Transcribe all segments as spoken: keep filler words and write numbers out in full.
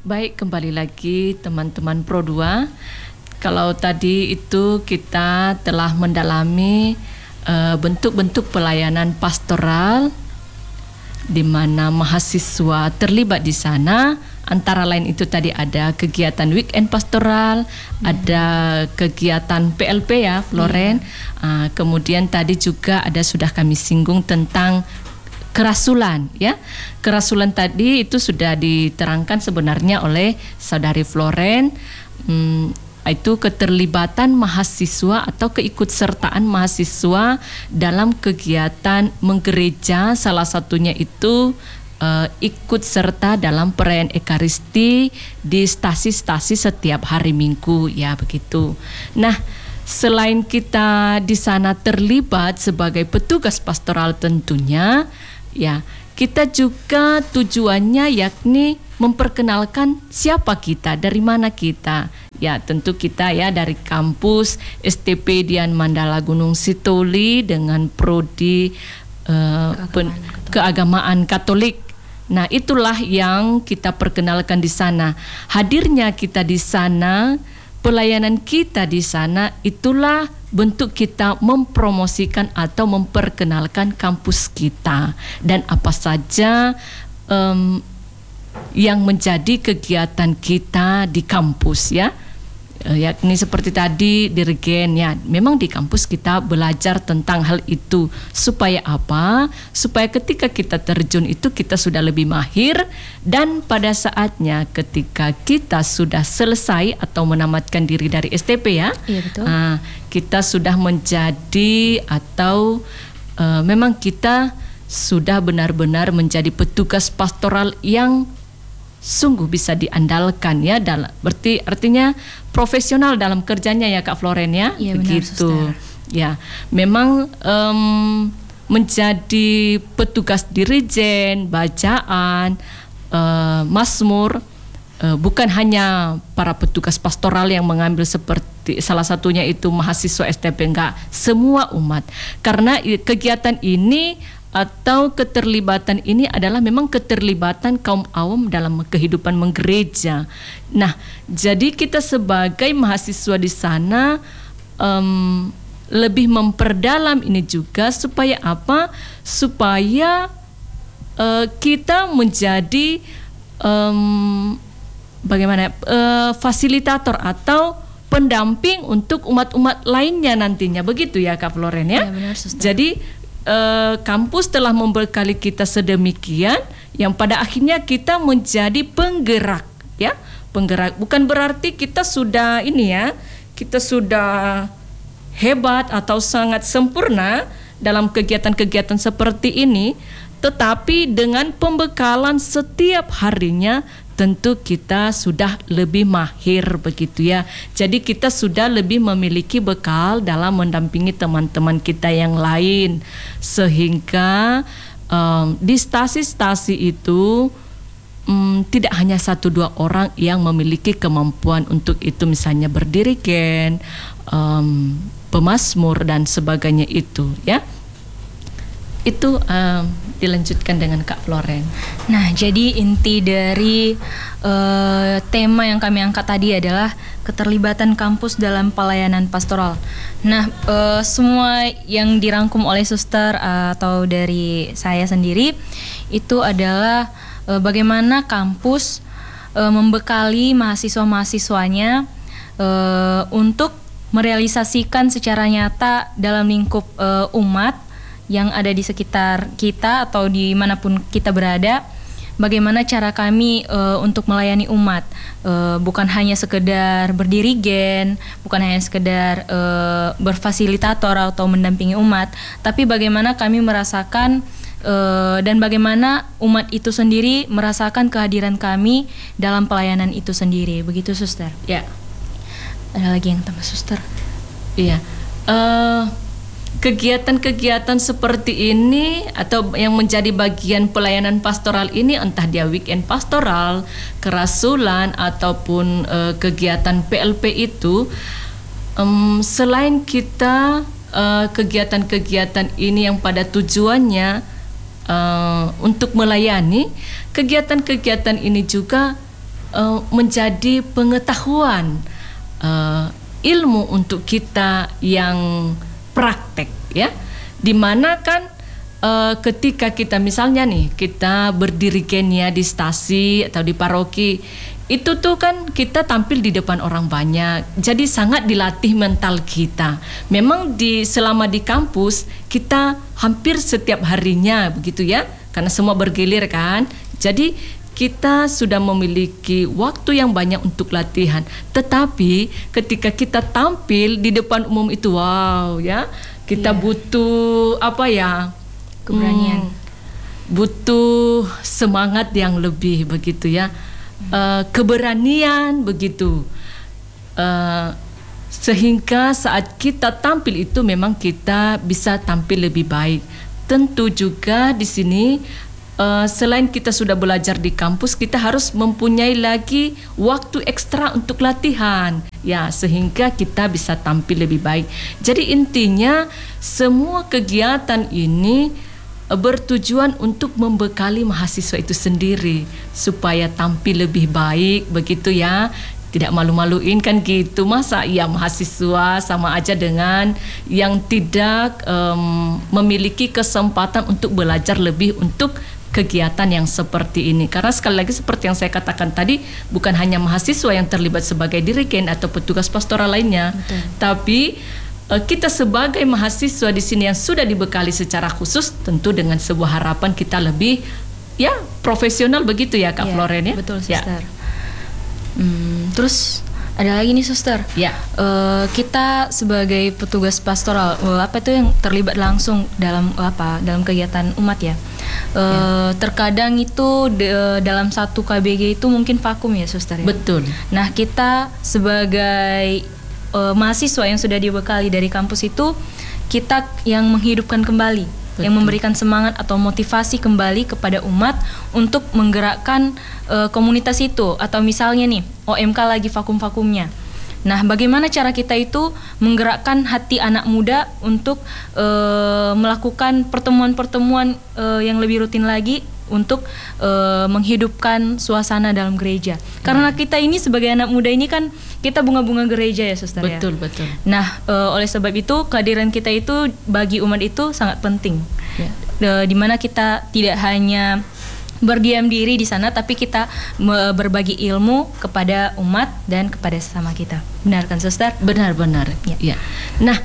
Baik, kembali lagi teman-teman Pro dua. Kalau tadi itu kita telah mendalami uh, bentuk-bentuk pelayanan pastoral di mana mahasiswa terlibat di sana. Antara lain itu tadi ada kegiatan weekend pastoral, hmm. ada kegiatan P L P ya, Floren. Hmm. Uh, kemudian tadi juga ada sudah kami singgung tentang kerasulan ya. Kerasulan tadi itu sudah diterangkan sebenarnya oleh Saudari Floren. Hmm, itu keterlibatan mahasiswa atau keikutsertaan mahasiswa dalam kegiatan menggereja, salah satunya itu uh, ikut serta dalam perayaan Ekaristi di stasi-stasi setiap hari Minggu ya begitu. Nah, selain kita di sana terlibat sebagai petugas pastoral tentunya, ya, kita juga tujuannya yakni memperkenalkan siapa kita, dari mana kita. Ya, tentu kita ya dari kampus S T P Dian Mandala Gunung Sitoli dengan prodi uh, keagamaan, pen, Katolik. keagamaan Katolik. Nah, itulah yang kita perkenalkan di sana. Hadirnya kita di sana, pelayanan kita di sana, itulah bentuk kita mempromosikan atau memperkenalkan kampus kita dan apa saja um, yang menjadi kegiatan kita di kampus ya. Yakni seperti tadi dirgen ya, memang di kampus kita belajar tentang hal itu supaya apa? Supaya ketika kita terjun itu kita sudah lebih mahir, dan pada saatnya ketika kita sudah selesai atau menamatkan diri dari S T P ya, iya, betul. Uh, kita sudah menjadi atau uh, memang kita sudah benar-benar menjadi petugas pastoral yang sungguh bisa diandalkan ya, dalam berarti artinya profesional dalam kerjanya ya Kak Floren ya, ya begitu benar, ya. Memang um, menjadi petugas dirijen, bacaan, uh, mazmur, uh, bukan hanya para petugas pastoral yang mengambil seperti salah satunya itu mahasiswa S T P, enggak, semua umat, karena kegiatan ini atau keterlibatan ini adalah memang keterlibatan kaum awam dalam kehidupan menggereja. Nah, jadi kita sebagai mahasiswa di sana um, lebih memperdalam ini juga supaya apa? Supaya uh, kita menjadi um, bagaimana uh, fasilitator atau pendamping untuk umat-umat lainnya nantinya, begitu ya Kak Floren ya. Ya benar, Suster. Jadi Uh, kampus telah membekali kita sedemikian yang pada akhirnya kita menjadi penggerak ya, penggerak. Bukan berarti kita sudah ini ya, kita sudah hebat atau sangat sempurna dalam kegiatan-kegiatan seperti ini, tetapi dengan pembekalan setiap harinya tentu kita sudah lebih mahir begitu ya. Jadi kita sudah lebih memiliki bekal dalam mendampingi teman-teman kita yang lain, sehingga um, di stasi-stasi itu um, tidak hanya satu dua orang yang memiliki kemampuan untuk itu, misalnya berdirigen, um, pemazmur dan sebagainya itu ya. Itu um, dilanjutkan dengan Kak Floren. Nah, jadi inti dari uh, tema yang kami angkat tadi adalah keterlibatan kampus dalam pelayanan pastoral. Nah, uh, semua yang dirangkum oleh suster uh, atau dari saya sendiri itu adalah uh, bagaimana kampus uh, membekali mahasiswa-mahasiswanya uh, untuk merealisasikan secara nyata dalam lingkup uh, umat yang ada di sekitar kita atau dimanapun kita berada, bagaimana cara kami uh, untuk melayani umat, uh, bukan hanya sekedar berdirigen, bukan hanya sekedar uh, berfasilitator atau mendampingi umat, tapi bagaimana kami merasakan uh, dan bagaimana umat itu sendiri merasakan kehadiran kami dalam pelayanan itu sendiri, begitu Suster? Ya. Ada lagi yang tambah Suster? Iya. Uh... Kegiatan-kegiatan seperti ini atau yang menjadi bagian pelayanan pastoral ini, entah dia weekend pastoral, kerasulan ataupun uh, kegiatan P L P itu, um, selain kita uh, kegiatan-kegiatan ini yang pada tujuannya uh, untuk melayani, kegiatan-kegiatan ini juga uh, menjadi pengetahuan, uh, ilmu untuk kita yang praktek, ya. Dimana kan uh, ketika kita misalnya nih kita berdiri kenia di stasi atau di paroki, itu tuh kan kita tampil di depan orang banyak, jadi sangat dilatih mental kita. Memang di selama di kampus kita hampir setiap harinya begitu ya, karena semua bergilir kan. Jadi kita sudah memiliki waktu yang banyak untuk latihan. Tetapi ketika kita tampil di depan umum itu, wow ya, kita yeah. butuh apa ya? Keberanian. Hmm, butuh semangat yang lebih begitu ya. Uh, keberanian begitu. Uh, sehingga saat kita tampil itu memang kita bisa tampil lebih baik. Tentu juga di sini Uh, selain kita sudah belajar di kampus, kita harus mempunyai lagi waktu ekstra untuk latihan, ya, sehingga kita bisa tampil lebih baik. Jadi intinya semua kegiatan ini uh, bertujuan untuk membekali mahasiswa itu sendiri supaya tampil lebih baik, begitu ya. Tidak malu-maluin kan gitu, masa ya mahasiswa sama aja dengan yang tidak um, memiliki kesempatan untuk belajar lebih untuk kegiatan yang seperti ini. Karena sekali lagi seperti yang saya katakan tadi, bukan hanya mahasiswa yang terlibat sebagai dirigen atau petugas pastoral lainnya, betul, tapi uh, kita sebagai mahasiswa di sini yang sudah dibekali secara khusus, tentu dengan sebuah harapan kita lebih ya profesional begitu ya Kak ya, Floren ya. Betul, Suster. Ya. Hmm, terus ada lagi nih, Suster. Ya. Uh, kita sebagai petugas pastoral, uh, apa itu yang terlibat langsung dalam uh, apa? Dalam kegiatan umat ya. Uh, ya. Terkadang itu de, dalam satu K B G itu mungkin vakum ya, Suster ya. Betul. Nah, kita sebagai uh, mahasiswa yang sudah dibekali dari kampus itu, kita yang menghidupkan kembali, betul, yang memberikan semangat atau motivasi kembali kepada umat untuk menggerakkan uh, komunitas itu. Atau misalnya nih, O M K lagi vakum-vakumnya. Nah, bagaimana cara kita itu menggerakkan hati anak muda untuk uh, melakukan pertemuan-pertemuan uh, yang lebih rutin lagi untuk uh, menghidupkan suasana dalam gereja. Hmm. Karena kita ini sebagai anak muda ini kan kita bunga-bunga gereja ya, Suster. Betul, ya. betul. Nah, uh, oleh sebab itu kehadiran kita itu bagi umat itu sangat penting. Ya. Uh, di mana kita tidak hanya berdiam diri di sana, tapi kita berbagi ilmu kepada umat dan kepada sesama kita. Benar kan, Suster? Benar-benar. Ya. Ya. Nah,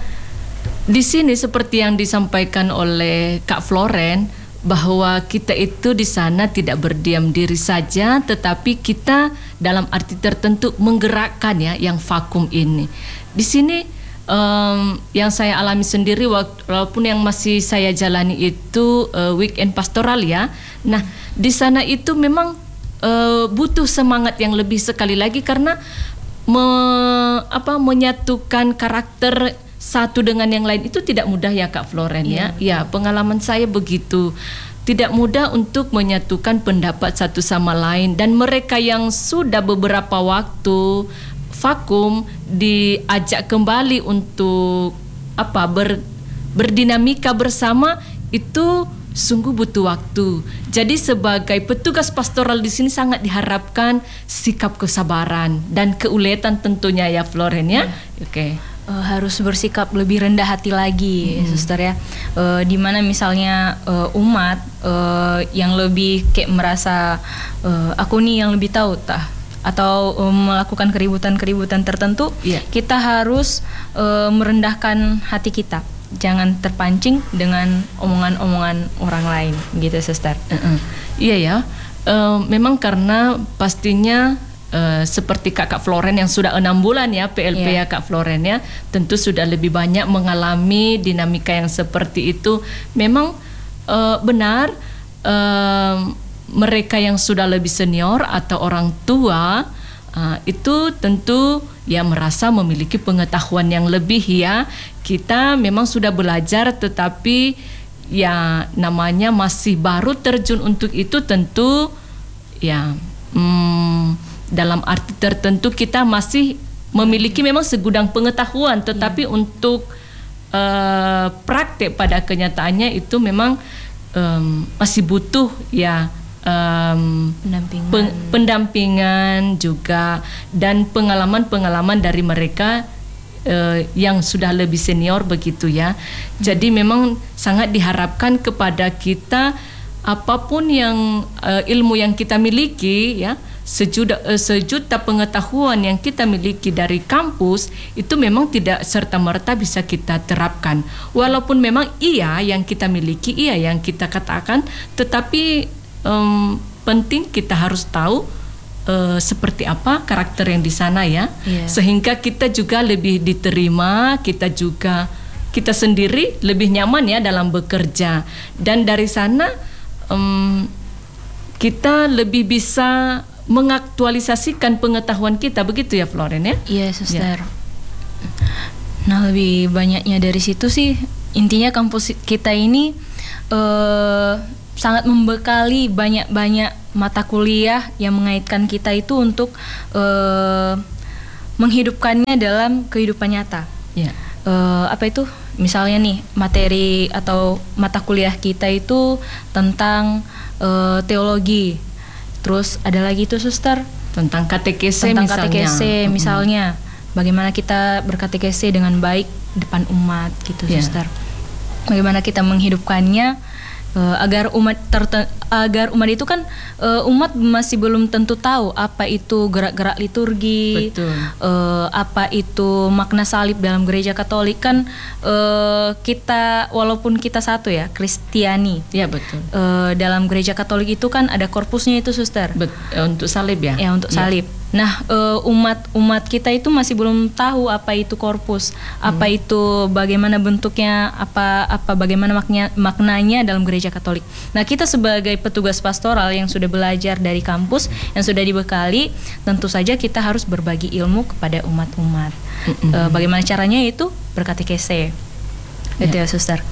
di sini seperti yang disampaikan oleh Kak Floren, bahwa kita itu di sana tidak berdiam diri saja, tetapi kita dalam arti tertentu menggerakkan ya yang vakum ini. Di sini Um, yang saya alami sendiri, walaupun yang masih saya jalani itu uh, weekend pastoral ya. Nah, di sana itu memang uh, butuh semangat yang lebih sekali lagi karena me, apa, menyatukan karakter satu dengan yang lain itu tidak mudah ya Kak Floren ya. Ya, pengalaman saya begitu. Tidak mudah untuk menyatukan pendapat satu sama lain, dan mereka yang sudah beberapa waktu vakum diajak kembali untuk apa ber, berdinamika bersama itu sungguh butuh waktu. Jadi sebagai petugas pastoral di sini sangat diharapkan sikap kesabaran dan keuletan tentunya ya Floren ya. Hmm. Oke. Okay. Uh, harus bersikap lebih rendah hati lagi, hmm. Suster ya. Uh, dimana misalnya uh, umat uh, yang lebih kayak merasa uh, aku nih yang lebih tahu tah, atau um, melakukan keributan-keributan tertentu, yeah. kita harus uh, merendahkan hati kita, jangan terpancing dengan omongan-omongan orang lain, gitu, Suster. Uh-uh. Iya ya, uh, memang karena pastinya uh, seperti Kakak Floren yang sudah enam bulan ya P L P yeah. ya Kak Floren ya, tentu sudah lebih banyak mengalami dinamika yang seperti itu. Memang uh, benar. Uh, mereka yang sudah lebih senior atau orang tua uh, itu tentu ya merasa memiliki pengetahuan yang lebih ya. Kita memang sudah belajar, tetapi ya namanya masih baru terjun untuk itu, tentu ya hmm, dalam arti tertentu kita masih memiliki memang segudang pengetahuan, tetapi ya. untuk uh, praktek pada kenyataannya itu memang um, masih butuh ya um, pendampingan. Pen, pendampingan juga dan pengalaman-pengalaman dari mereka uh, yang sudah lebih senior begitu ya. Hmm. Jadi memang sangat diharapkan kepada kita apapun yang uh, ilmu yang kita miliki ya, sejuta, uh, sejuta pengetahuan yang kita miliki dari kampus itu memang tidak serta-merta bisa kita terapkan. Walaupun memang iya yang kita miliki, iya yang kita katakan, tetapi um, penting kita harus tahu uh, seperti apa karakter yang di sana ya, yeah. Sehingga kita juga lebih diterima, kita juga kita sendiri lebih nyaman ya dalam bekerja, dan dari sana Um, kita lebih bisa mengaktualisasikan pengetahuan kita, begitu ya Floren ya? Iya, suster. Ya. Nah, lebih banyaknya dari situ sih intinya kampus kita ini uh, sangat membekali banyak-banyak mata kuliah yang mengaitkan kita itu untuk uh, menghidupkannya dalam kehidupan nyata. Ya. Uh, apa itu? Misalnya nih materi atau mata kuliah kita itu tentang uh, teologi, terus ada lagi tuh suster tentang katekese tentang misalnya. katekese misalnya, hmm. bagaimana kita berkatekese dengan baik depan umat gitu, yeah. Suster. Bagaimana kita menghidupkannya uh, agar umat terten- agar umat itu kan uh, umat masih belum tentu tahu apa itu gerak-gerak liturgi, uh, apa itu makna salib dalam gereja Katolik kan, uh, kita walaupun kita satu ya Kristiani, ya betul. Uh, dalam gereja Katolik itu kan ada korpusnya itu suster. Bet- untuk salib ya. Ya untuk ya. salib. Nah, uh, umat umat kita itu masih belum tahu apa itu korpus, hmm. apa itu bagaimana bentuknya, apa apa bagaimana maknya, maknanya dalam gereja Katolik. Nah, kita sebagai petugas pastoral yang sudah belajar dari kampus, yang sudah dibekali, tentu saja kita harus berbagi ilmu kepada umat-umat. Hmm. Uh, bagaimana caranya itu berkatekese. Ya. Itu ya, suster.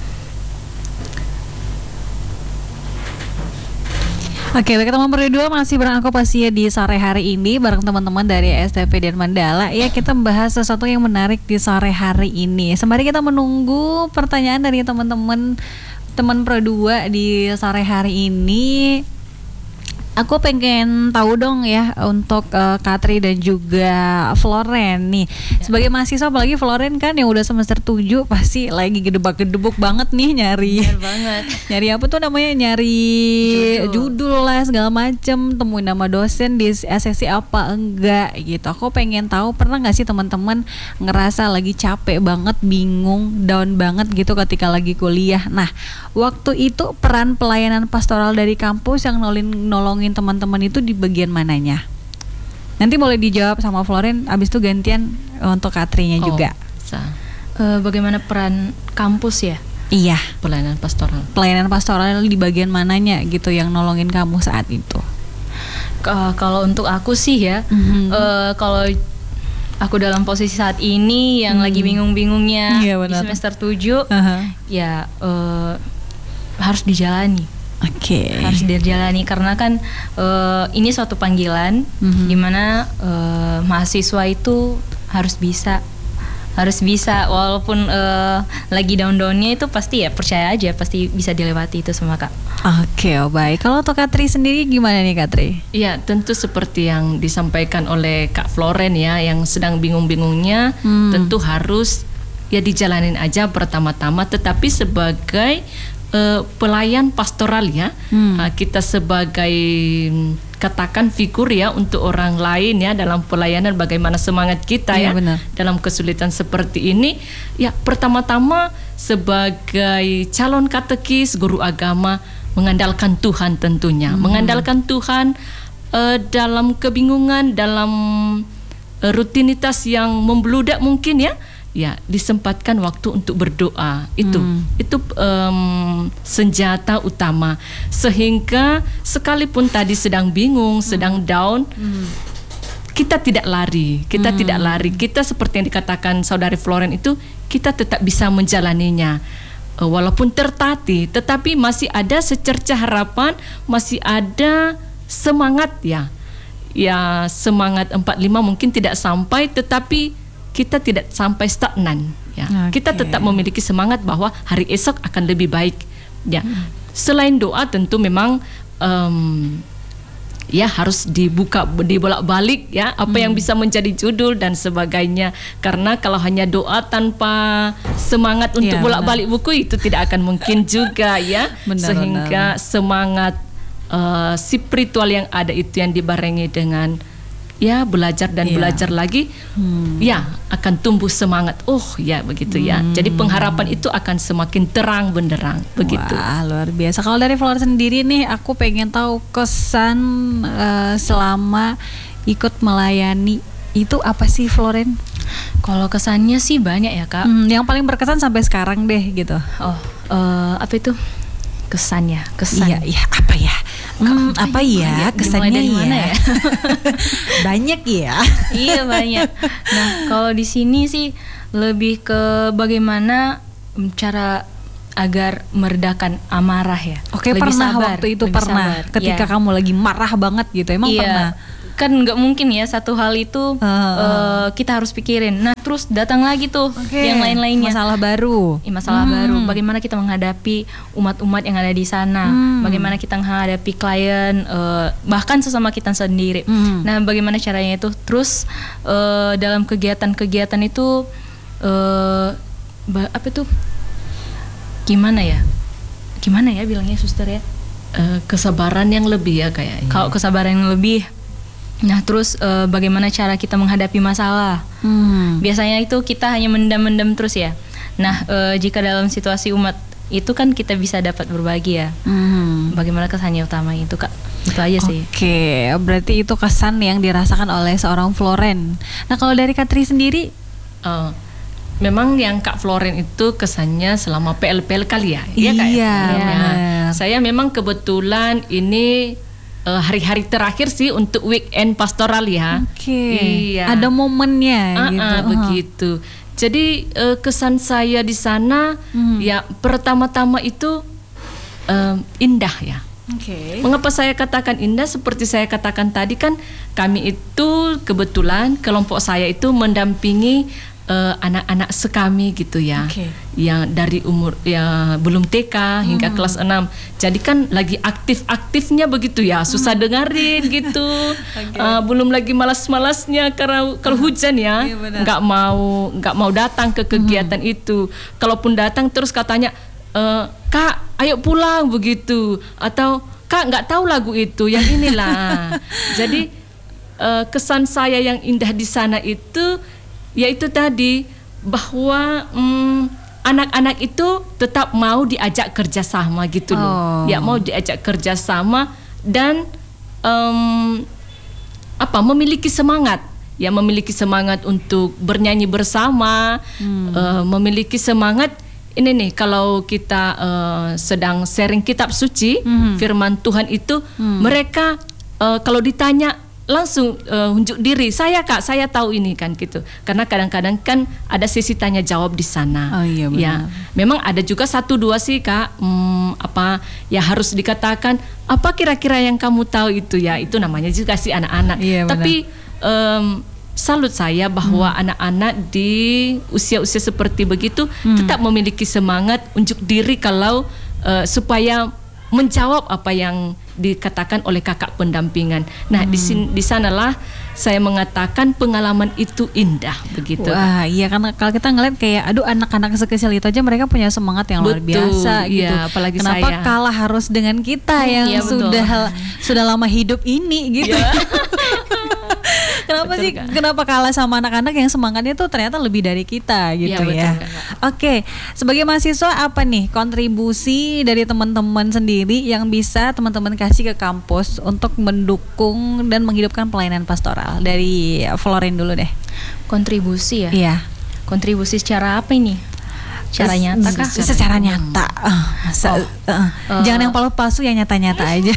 Oke, baik, teman berdua masih berangkopasi di sore hari ini bareng teman-teman dari S T P dan Mandala. Ya, kita membahas sesuatu yang menarik di sore hari ini. Sembari kita menunggu pertanyaan dari teman-teman teman Pro dua di sore hari ini, aku pengen tahu dong ya untuk uh, Katri dan juga Floren nih. Ya. Sebagai mahasiswa, apalagi Floren kan yang udah semester tujuh pasti lagi gedebak-gedebuk banget nih nyari. Bener banget. Nyari apa tuh namanya? Nyari judul, judul lah segala macem, temuin nama dosen di sesi apa enggak gitu. Aku pengen tahu, pernah enggak sih teman-teman ngerasa lagi capek banget, bingung, down banget gitu ketika lagi kuliah. Nah, waktu itu peran pelayanan pastoral dari kampus yang nolongin, nolongin teman-teman itu di bagian mananya? Nanti boleh dijawab sama Floren, abis itu gantian untuk Katrinya oh, juga. Uh, bagaimana peran kampus ya? Iya, pelayanan pastoral. Pelayanan pastoral di bagian mananya gitu yang nolongin kamu saat itu? Uh, kalau untuk aku sih ya, mm-hmm. uh, kalau aku dalam posisi saat ini yang hmm. lagi bingung-bingungnya iya, di semester tujuh, uh-huh. ya uh, harus dijalani. Oke. Okay. Harus dijalani karena kan uh, ini suatu panggilan, mm-hmm. di mana uh, mahasiswa itu harus bisa, harus bisa walaupun uh, lagi down-downnya itu pasti ya percaya aja pasti bisa dilewati itu semua, Kak. Oke, okay, oh baik. Kalau untuk Katri sendiri gimana nih, Katri? Iya, tentu seperti yang disampaikan oleh Kak Floren ya, yang sedang bingung-bingungnya, hmm. tentu harus ya dijalanin aja pertama-tama, tetapi sebagai Uh, pelayan pastoral ya, hmm. uh, kita sebagai katakan figur ya untuk orang lain ya dalam pelayanan, bagaimana semangat kita ya, ya benar. Dalam kesulitan seperti ini ya, pertama-tama sebagai calon katekis, guru agama, mengandalkan Tuhan tentunya, hmm. mengandalkan Tuhan uh, dalam kebingungan, dalam uh, rutinitas yang membludak mungkin ya. Ya, disempatkan waktu untuk berdoa. Itu hmm. itu um, senjata utama. Sehingga sekalipun tadi sedang bingung, hmm. sedang down, hmm. kita tidak lari. Kita hmm. tidak lari. Kita seperti yang dikatakan Saudari Floren itu, kita tetap bisa menjalaninya. Uh, walaupun tertatih, tetapi masih ada secercah harapan, masih ada semangat ya. Ya, semangat empat puluh lima mungkin tidak sampai, tetapi kita tidak sampai stagnan ya. Okay. Kita tetap memiliki semangat bahwa hari esok akan lebih baik ya. Hmm. Selain doa tentu memang um, ya harus dibuka dibolak-balik ya apa hmm. yang bisa menjadi judul dan sebagainya, karena kalau hanya doa tanpa semangat untuk ya, bolak-balik buku itu tidak akan mungkin juga ya. Benar, sehingga benar. semangat uh, spiritual yang ada itu yang dibarengi dengan ya belajar dan yeah. belajar lagi, hmm. ya akan tumbuh semangat. Oh ya begitu ya. Hmm. Jadi pengharapan itu akan semakin terang benderang begitu. Wah luar biasa. Kalau dari Floren sendiri nih, aku pengen tahu kesan uh, selama ikut melayani itu apa sih Floren? Kalau kesannya sih banyak ya Kak. Hmm, yang paling berkesan sampai sekarang deh gitu. Oh uh, apa itu? Kesannya, kesan. Iya, iya apa ya? Hmm, apa, apa ya? Kesannya dari mana ya? ya? Banyak ya. Iya banyak. Nah kalau di sini sih lebih ke bagaimana cara agar meredakan amarah ya. Oke, lebih pernah sabar, waktu itu pernah. Sabar. Ketika ya. kamu lagi marah banget gitu, emang iya. pernah? Kan nggak mungkin ya satu hal itu uh, uh, kita harus pikirin. Nah terus datang lagi tuh okay. yang lain-lainnya, masalah baru. Ya, masalah hmm. baru. Bagaimana kita menghadapi umat-umat yang ada di sana? Hmm. Bagaimana kita menghadapi klien, uh, bahkan sesama kita sendiri. Hmm. Nah bagaimana caranya itu? Terus uh, dalam kegiatan-kegiatan itu uh, apa itu? Gimana ya? Gimana ya bilangnya suster ya? Uh, kesabaran yang lebih ya kayaknya. Kalau kesabaran yang lebih. Nah terus uh, bagaimana cara kita menghadapi masalah? Hmm. Biasanya itu kita hanya mendam-mendam terus ya. Nah uh, jika dalam situasi umat itu kan kita bisa dapat berbagi ya. Hmm. Bagaimana kesannya utama itu Kak? Itu aja sih. Oke, berarti itu kesan yang dirasakan oleh seorang Floren. Nah kalau dari Kak Tri sendiri? Uh, memang yang Kak Floren itu kesannya selama P L P L kali ya? Iya Kak? Iya. Ya. Saya memang kebetulan ini Uh, hari-hari terakhir sih untuk weekend pastoral ya. Oke. Okay. Iya. Ada momennya uh, gitu. Uh, begitu. Jadi uh, kesan saya di sana hmm. ya pertama-tama itu uh, indah ya. Oke. Okay. Mengapa saya katakan indah? Seperti saya katakan tadi kan kami itu kebetulan kelompok saya itu mendampingi Uh, anak-anak sekami gitu ya, okay. yang dari umur ya belum T K hingga hmm. kelas enam. Jadi kan lagi aktif-aktifnya begitu ya, susah hmm. dengerin gitu. Okay. Uh, belum lagi malas-malasnya karena kalau hujan ya, nggak iya mau nggak mau datang ke kegiatan hmm. itu. Kalaupun datang terus katanya, e, Kak, ayo pulang begitu, atau Kak nggak tahu lagu itu, yang inilah. Jadi uh, kesan saya yang indah di sana itu yaitu tadi bahwa hmm, anak-anak itu tetap mau diajak kerjasama gitu loh, oh. ya mau diajak kerjasama dan um, apa memiliki semangat, ya memiliki semangat untuk bernyanyi bersama, hmm. uh, memiliki semangat ini nih kalau kita uh, sedang sharing kitab suci, hmm. firman Tuhan itu hmm. mereka uh, kalau ditanya langsung uh, unjuk diri, saya Kak, saya tahu ini kan gitu. Karena kadang-kadang kan ada sesi tanya jawab di sana. Oh iya benar. Ya, memang ada juga satu dua sih Kak, hmm, apa ya harus dikatakan apa kira-kira yang kamu tahu itu ya, itu namanya juga sih anak-anak. Iya, tapi um, salut saya bahwa hmm. anak-anak di usia-usia seperti begitu hmm. tetap memiliki semangat unjuk diri kalau uh, supaya menjawab apa yang dikatakan oleh kakak pendampingan. Nah, hmm. di sin, di sanalah saya mengatakan pengalaman itu indah begitu. Wah, iya karena kalau kita ngeliat kayak aduh anak-anak sekecil itu aja mereka punya semangat yang luar biasa gitu. Ya, apalagi kenapa saya. kalah harus dengan kita yang ya, sudah sudah lama hidup ini gitu. Ya. Kenapa betul, sih kan? Kenapa kalah sama anak-anak yang semangatnya tuh ternyata lebih dari kita gitu ya, ya. Betul, oke, sebagai mahasiswa apa nih kontribusi dari teman-teman sendiri yang bisa teman-teman kasih ke kampus untuk mendukung dan menghidupkan pelayanan pastoral? Dari Floren dulu deh. Kontribusi ya? Iya. Kontribusi secara apa ini? Secara nyata kah? Secara, secara nyata. Uh, masa, oh. uh, uh. Jangan yang palsu-palsu, yang nyata-nyata aja.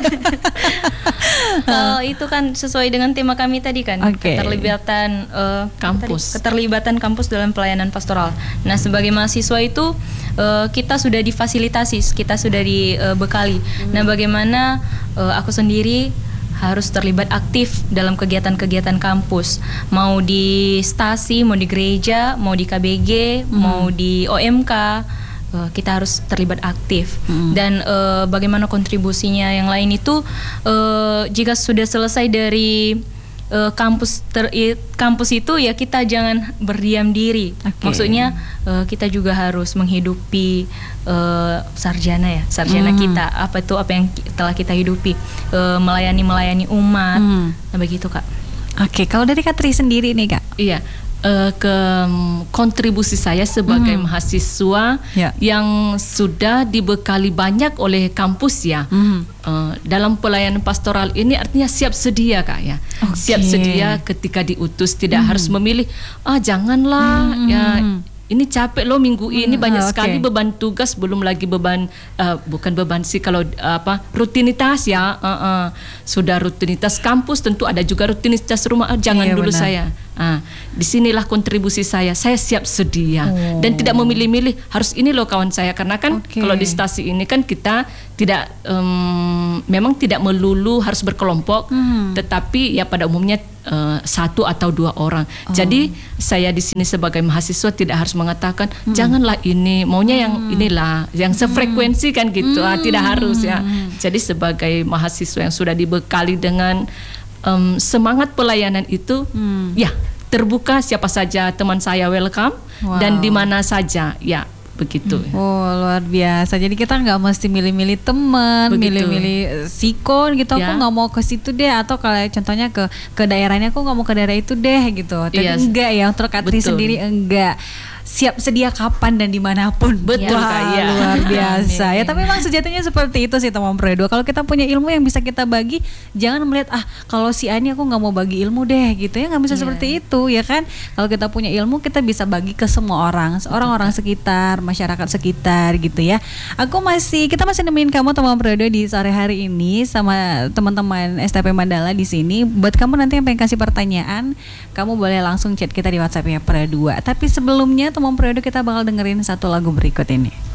Kalau itu kan sesuai dengan tema kami tadi kan, okay. keterlibatan uh, kampus, tadi, keterlibatan kampus dalam pelayanan pastoral. Nah, sebagai mahasiswa itu uh, kita sudah difasilitasi, kita sudah dibekali. Hmm. Nah, bagaimana uh, aku sendiri harus terlibat aktif dalam kegiatan-kegiatan kampus, mau di stasi, mau di gereja, mau di K B G, hmm. mau di O M K. uh, kita harus terlibat aktif. Hmm. Dan uh, bagaimana kontribusinya yang lain itu uh, jika sudah selesai dari uh, kampus ter kampus itu ya kita jangan berdiam diri. Okay. Maksudnya uh, kita juga harus menghidupi uh, sarjana ya, sarjana hmm. kita. Apa itu apa yang telah kita hidupi, uh, melayani melayani umat. Hmm. Nah begitu Kak. Oke, okay. Kalau dari Kak Tri sendiri nih Kak? Iya. Uh, ke um, kontribusi saya sebagai mm. mahasiswa yeah. yang sudah dibekali banyak oleh kampus ya mm. uh, dalam pelayanan pastoral ini artinya siap sedia Kak ya, okay. siap sedia ketika diutus, tidak mm. harus memilih ah janganlah mm. ya ini capek loh minggu ini hmm, banyak okay. sekali beban tugas, belum lagi beban uh, bukan beban sih kalau uh, apa rutinitas ya uh, uh, sudah rutinitas kampus, tentu ada juga rutinitas rumah. Uh, jangan iya, dulu benar. saya uh, disinilah kontribusi saya saya siap sedia oh. dan tidak memilih-milih harus ini loh kawan saya, karena kan okay. kalau di stasi ini kan kita tidak um, memang tidak melulu harus berkelompok hmm. tetapi ya pada umumnya Uh, satu atau dua orang. Oh. Jadi saya di sini sebagai mahasiswa tidak harus mengatakan hmm. janganlah ini, maunya yang hmm. inilah, yang sefrekuensi kan gitu. Hmm. Ah, tidak harus ya. Jadi sebagai mahasiswa yang sudah dibekali dengan um, semangat pelayanan itu, hmm. ya terbuka siapa saja teman saya welcome wow. dan di mana saja ya. Begitu. Oh luar biasa. Jadi kita nggak mesti milih-milih teman, milih-milih sikon gitu. Ya. Aku nggak mau ke situ deh. Atau kalau contohnya ke ke daerahnya aku nggak mau ke daerah itu deh gitu. Tapi yes. enggak ya untuk Kak Tri sendiri enggak. Siap sedia kapan dan dimanapun. Betul Wah, Kak, ya. luar biasa. Ya tapi memang sejatinya seperti itu sih teman Predua. Kalau kita punya ilmu yang bisa kita bagi, jangan melihat ah kalau si Ani aku nggak mau bagi ilmu deh gitu ya, nggak bisa yeah. seperti itu ya kan. Kalau kita punya ilmu kita bisa bagi ke semua orang, orang-orang sekitar, masyarakat sekitar gitu ya. Aku masih kita masih nemenin kamu teman Predua di sore hari ini sama teman-teman S T P Mandala di sini. Buat kamu nanti yang pengen kasih pertanyaan, kamu boleh langsung chat kita di WhatsApp-nya Predua. Tapi sebelumnya teman Predua kita bakal dengerin satu lagu berikut ini.